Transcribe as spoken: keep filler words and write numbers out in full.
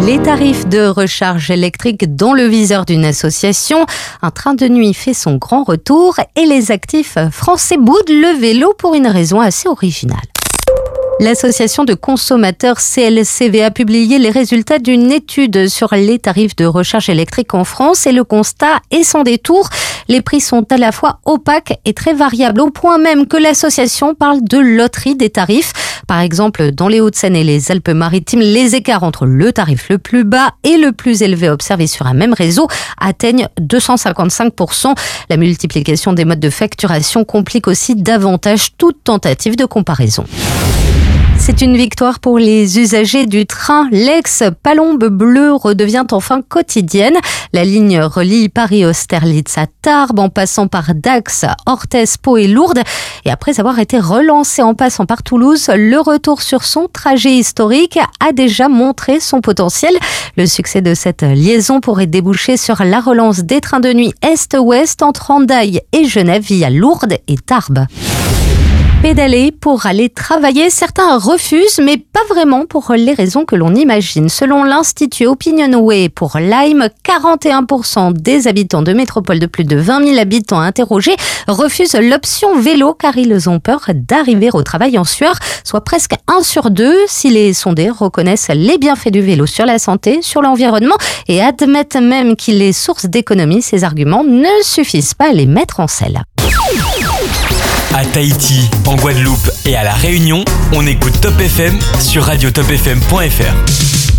Les tarifs de recharge électrique dans le viseur d'une association. Un train de nuit fait son grand retour et les actifs français boudent le vélo pour une raison assez originale. L'association de consommateurs C L C V a publié les résultats d'une étude sur les tarifs de recharge électrique en France et le constat est sans détour. Les prix sont à la fois opaques et très variables, au point même que l'association parle de loterie des tarifs. Par exemple, dans les Hauts-de-Seine et les Alpes-Maritimes, les écarts entre le tarif le plus bas et le plus élevé observé sur un même réseau atteignent deux cent cinquante-cinq pour cent. La multiplication des modes de facturation complique aussi davantage toute tentative de comparaison. C'est une victoire pour les usagers du train. L'ex-palombe bleue redevient enfin quotidienne. La ligne relie Paris-Austerlitz à Tarbes en passant par Dax, Orthez, Pau et Lourdes. Et après avoir été relancé en passant par Toulouse, le retour sur son trajet historique a déjà montré son potentiel. Le succès de cette liaison pourrait déboucher sur la relance des trains de nuit Est-Ouest entre Hendaye et Genève via Lourdes et Tarbes. Pédaler pour aller travailler, certains refusent, mais pas vraiment pour les raisons que l'on imagine. Selon l'Institut Opinionway pour Lyme, quarante et un pour cent des habitants de métropole de plus de vingt mille habitants interrogés refusent l'option vélo car ils ont peur d'arriver au travail en sueur, soit presque un sur deux si les sondés reconnaissent les bienfaits du vélo sur la santé, sur l'environnement et admettent même qu'il est source d'économie. Ces arguments ne suffisent pas à les mettre en selle. À Tahiti, en Guadeloupe et à La Réunion, on écoute Top F M sur radio top f m point f r.